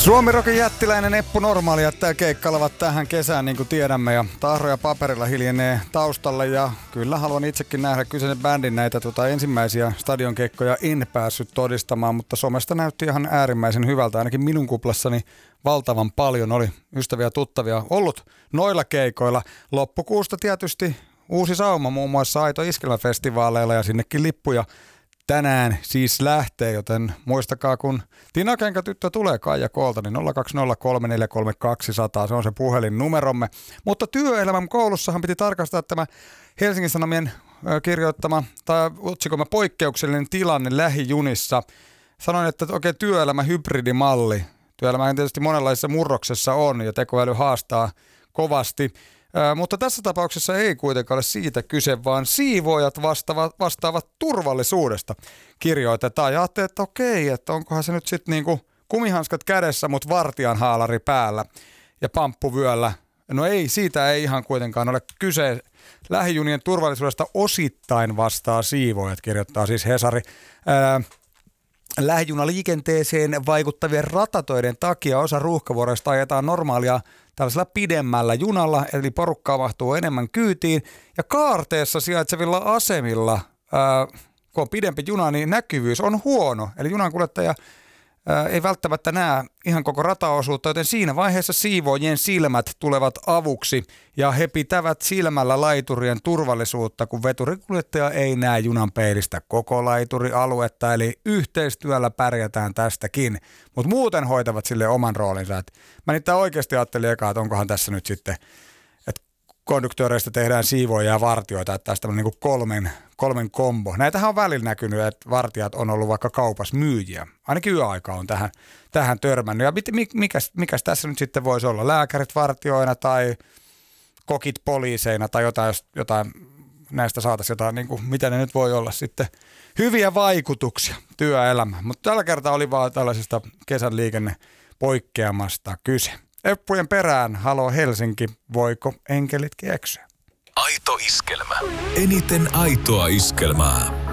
Suomi-rokin jättiläinen Eppu Normaali jättää keikkailevat tähän kesään, niin kuin tiedämme, ja tahroja paperilla hiljenee taustalle, ja kyllä haluan itsekin nähdä kyseisen bändin näitä ensimmäisiä stadionkeikkoja en päässyt todistamaan, mutta somesta näytti ihan äärimmäisen hyvältä, ainakin minun kuplassani valtavan paljon oli ystäviä ja tuttavia ollut noilla keikoilla. Loppukuusta tietysti uusi sauma muun muassa Aito Iskelmäfestivaaleilla ja sinnekin lippuja tänään siis lähtee, joten muistakaa, kun Tina Kenkätyttö tulee Kaija Koolta, niin 020343200, se on se puhelinnumeromme. Mutta työelämän koulussahan piti tarkastaa tämä Helsingin Sanomien kirjoittama tai otsikoima poikkeuksellinen tilanne lähijunissa. Sanoin, että oikein työelämä hybridimalli. Työelämä tietysti monenlaisessa murroksessa on ja tekoäly haastaa kovasti. Mutta tässä tapauksessa ei kuitenkaan ole siitä kyse, vaan siivoojat vastaavat turvallisuudesta kirjoitetaan. Ja ajattelin, että okei, että onkohan se nyt sitten niinku kumihanskat kädessä, mutta vartijan haalari päällä ja pamppuvyöllä. No ei, siitä ei ihan kuitenkaan ole kyse. Lähijunien turvallisuudesta osittain vastaa siivoojat, kirjoittaa siis Hesari. Lähijunaliikenteeseen vaikuttavien ratatoiden takia osa ruuhkavuoroista ajetaan normaalia tällaisella pidemmällä junalla, eli porukkaa mahtuu enemmän kyytiin. Ja kaarteessa sijaitsevilla asemilla, kun on pidempi juna, niin näkyvyys on huono. Eli junankuljettaja ei välttämättä näe ihan koko rataosuutta, joten siinä vaiheessa siivoojien silmät tulevat avuksi. Ja he pitävät silmällä laiturien turvallisuutta, kun veturikuljettaja ei näe junan peilistä koko laiturialuetta. Eli yhteistyöllä pärjätään tästäkin, mutta muuten hoitavat sille oman roolinsa. Mä niitä oikeasti ajattelin eka, että onkohan tässä nyt sitten, että konduktööreistä tehdään siivoojia ja vartijoita, että tästä on niin kuin kolmen kombo. Näitähän on välillä näkynyt, että vartijat on ollut vaikka kaupassa myyjiä. Ainakin yöaika on tähän törmännyt. Ja mikäs tässä nyt sitten voisi olla? Lääkärit vartioina tai kokit poliiseina tai jotain näistä saataisiin jotain, niin kuin, mitä ne nyt voi olla sitten, hyviä vaikutuksia työelämään. Mutta tällä kertaa oli vaan tällaisesta kesän liikennepoikkeamasta kyse. Eppujen perään, halo Helsinki, voiko enkelitkin eksyä? Aito iskelmä. Eniten aitoa iskelmää.